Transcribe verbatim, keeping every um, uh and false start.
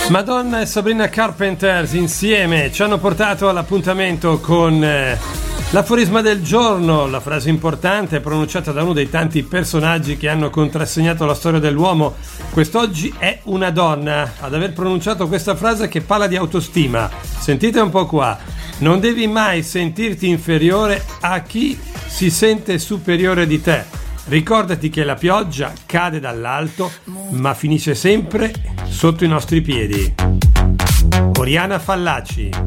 Madonna e Sabrina Carpenter insieme ci hanno portato all'appuntamento con eh, l'aforisma del giorno, la frase importante pronunciata da uno dei tanti personaggi che hanno contrassegnato la storia dell'uomo. Quest'oggi è una donna ad aver pronunciato questa frase che parla di autostima. Sentite un po' qua: non devi mai sentirti inferiore a chi si sente superiore di te. Ricordati che la pioggia cade dall'alto, ma finisce sempre sotto i nostri piedi. Oriana Fallaci.